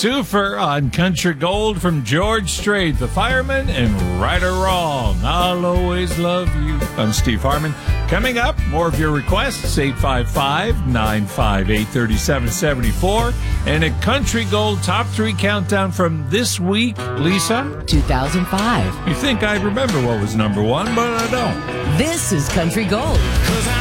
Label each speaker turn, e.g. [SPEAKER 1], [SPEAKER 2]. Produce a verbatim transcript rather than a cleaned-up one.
[SPEAKER 1] Twofer on Country Gold from George Strait, the fireman, and Right or Wrong, I'll Always Love You. I'm Steve Harmon. Coming up, more of your requests, eight five five, nine five eight, three seven seven four. And a Country Gold Top three countdown from this week, Lisa?
[SPEAKER 2] two thousand five.
[SPEAKER 1] You think I remember what was number one, but I don't.
[SPEAKER 2] This is Country Gold.